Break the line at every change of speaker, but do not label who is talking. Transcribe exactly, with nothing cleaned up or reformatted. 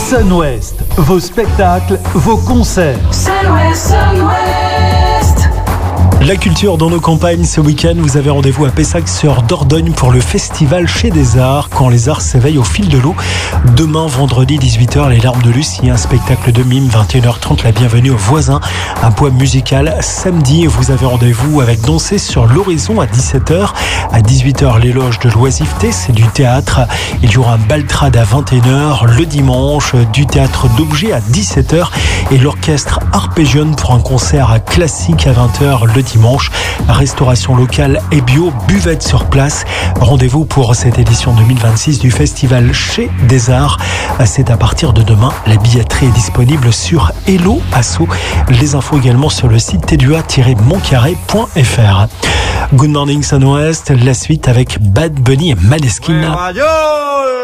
Sun-Ouest, vos spectacles, vos concerts.
Sun-Ouest, Sun-Ouest.
La culture dans nos campagnes ce week-end, vous avez rendez-vous à Pessac sur Dordogne pour le festival Chez des Arts, quand les arts s'éveillent au fil de l'eau. Demain, vendredi, dix-huit heures, les Larmes de Lucie, un spectacle de mime, vingt et une heures trente, la bienvenue aux voisins, un poème musical. Samedi, vous avez rendez-vous avec Danser sur l'horizon à dix-sept heures. À dix-huit heures, l'éloge de l'oisiveté, c'est du théâtre. Il y aura un baltrade à vingt et une heures. Le dimanche, du théâtre d'objets à dix-sept heures et l'orchestre arpégione pour un concert classique à vingt heures le dimanche. Restauration locale et bio, buvette sur place. Rendez-vous pour cette édition deux mille vingt-six du festival Chez des Arts. C'est à partir de demain. La billetterie est disponible sur Hello Asso. Les infos également sur le site tedua tiret montcarré point f r. Good Morning Sun-Ouest, la suite avec Bad Bunny et Maneskin.